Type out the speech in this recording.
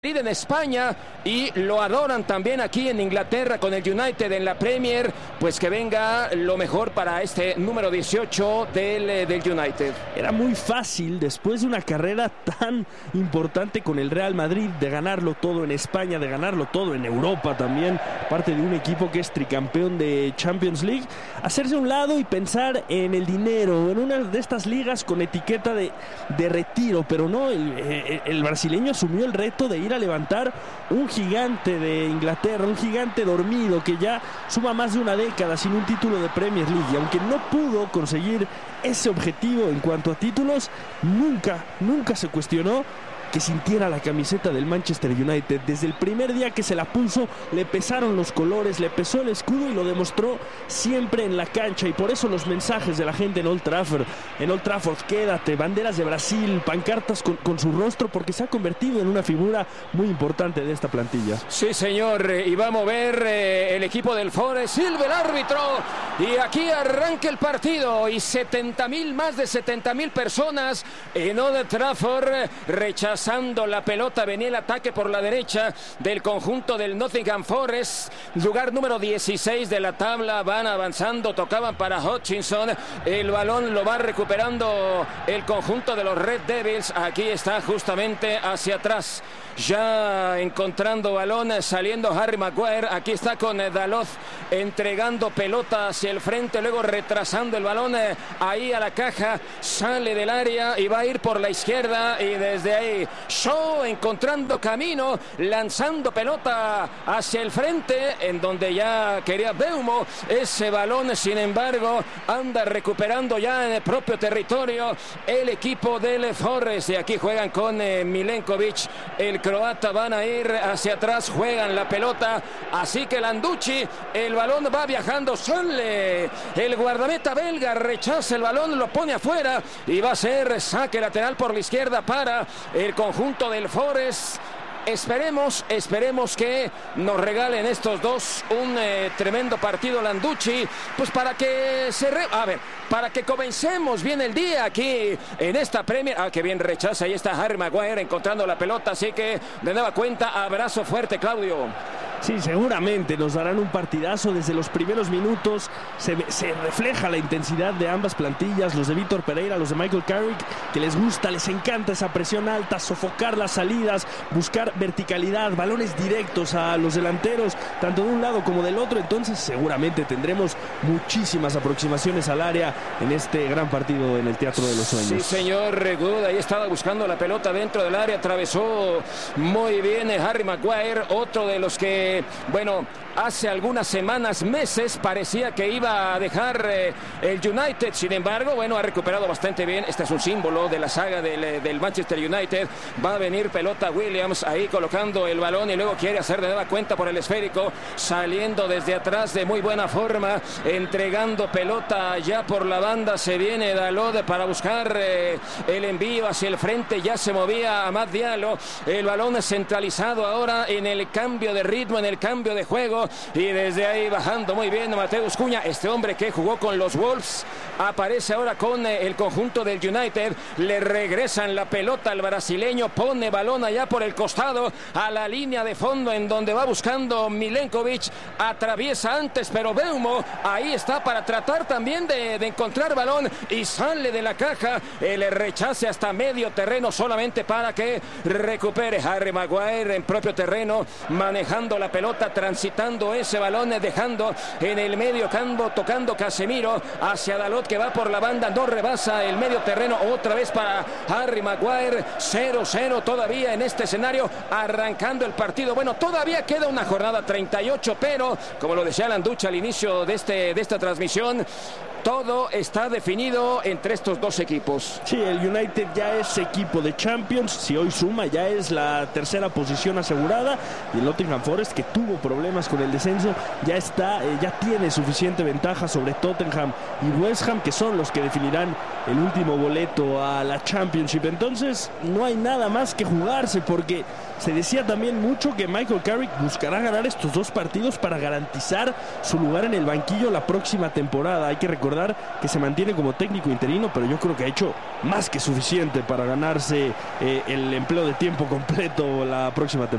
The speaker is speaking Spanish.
en España y lo adoran también aquí en Inglaterra con el United en la Premier. Pues que venga lo mejor para este número 18 del United. Era muy fácil después de una carrera tan importante con el Real Madrid de ganarlo todo en España, de ganarlo todo en Europa también, parte de un equipo que es tricampeón de Champions League, hacerse a un lado y pensar en el dinero, en una de estas ligas con etiqueta de retiro, pero no, el brasileño asumió el reto de ir a levantar un gigante de Inglaterra, un gigante dormido que ya suma más de una década sin un título de Premier League, y aunque no pudo conseguir ese objetivo en cuanto a títulos, nunca se cuestionó que sintiera la camiseta del Manchester United. Desde el primer día que se la puso, le pesaron los colores, le pesó el escudo y lo demostró siempre en la cancha. Y por eso los mensajes de la gente en Old Trafford, quédate, banderas de Brasil, pancartas con su rostro, porque se ha convertido en una figura muy importante de esta plantilla. Sí, señor, y va a mover el equipo del Forest, silba el árbitro, y aquí arranca el partido, y más de 70,000 personas en Old Trafford rechazando la pelota. Venía el ataque por la derecha del conjunto del Nottingham Forest, lugar número 16 de la tabla. Van avanzando, tocaban para Hutchinson, el balón lo va recuperando el conjunto de los Red Devils. Aquí está justamente hacia atrás, ya encontrando balón, saliendo Harry Maguire. Aquí está con Dalot entregando pelota hacia el frente, luego retrasando el balón ahí a la caja, sale del área y va a ir por la izquierda, y desde ahí Shaw encontrando camino, lanzando pelota hacia el frente, en donde ya quería Beumo ese balón. Sin embargo, anda recuperando ya en el propio territorio el equipo del Forest, y aquí juegan con Milenkovic, el croata. Van a ir hacia atrás, juegan la pelota, así que Landucci, el balón va viajando, sale el guardameta belga, rechaza el balón, lo pone afuera y va a ser saque lateral por la izquierda para el conjunto del Forest. Esperemos que nos regalen estos dos un tremendo partido, Landucci, pues para que para que comencemos bien el día aquí en esta Premier. Que bien rechaza, ahí está Harry Maguire encontrando la pelota, así que de nueva cuenta, abrazo fuerte, Claudio. Sí, seguramente nos darán un partidazo. Desde los primeros minutos se refleja la intensidad de ambas plantillas, los de Vítor Pereira, los de Michael Carrick, que les gusta, les encanta esa presión alta, sofocar las salidas, buscar verticalidad, balones directos a los delanteros, tanto de un lado como del otro. Entonces seguramente tendremos muchísimas aproximaciones al área en este gran partido en el Teatro de los Sueños. Sí, señor Good, ahí estaba buscando la pelota dentro del área, atravesó muy bien Harry Maguire, otro de los que hace algunas semanas, meses, parecía que iba a dejar el United. Sin embargo, ha recuperado bastante bien. Este es un símbolo de la saga del Manchester United. Va a venir pelota Williams, ahí colocando el balón, y luego quiere hacer de nueva cuenta por el esférico, saliendo desde atrás de muy buena forma, entregando pelota ya por la banda. Se viene Dalot para buscar el envío hacia el frente, ya se movía Amad Diallo. El balón es centralizado ahora en el cambio de ritmo, en el cambio de juego, y desde ahí bajando muy bien Mateus Cunha, este hombre que jugó con los Wolves, aparece ahora con el conjunto del United. Le regresan la pelota al brasileño, pone balón allá por el costado a la línea de fondo, en donde va buscando Milenkovic, atraviesa antes, pero Beumo ahí está para tratar también de encontrar balón, y sale de la caja, el rechace hasta medio terreno solamente para que recupere Harry Maguire en propio terreno, manejando la pelota, transitando ese balón, dejando en el medio campo, tocando Casemiro hacia Dalot, que va por la banda, no rebasa el medio terreno, otra vez para Harry Maguire. 0-0 todavía en este escenario, arrancando el partido. Todavía queda una jornada 38, pero como lo decía Landucci al inicio de esta transmisión, todo está definido entre estos dos equipos. Sí, el United ya es equipo de Champions. Si hoy suma, ya es la tercera posición asegurada. Y el Nottingham Forest, que tuvo problemas con el descenso, ya tiene suficiente ventaja sobre Tottenham y West Ham, que son los que definirán el último boleto a la Championship. Entonces no hay nada más que jugarse, porque se decía también mucho que Michael Carrick buscará ganar estos dos partidos para garantizar su lugar en el banquillo la próxima temporada. Hay que recordar recordar que se mantiene como técnico interino, pero yo creo que ha hecho más que suficiente para ganarse el empleo de tiempo completo la próxima temporada.